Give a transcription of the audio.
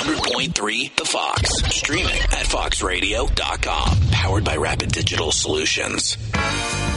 100.3 The Fox. Streaming at foxradio.com. Powered by Rapid Digital Solutions.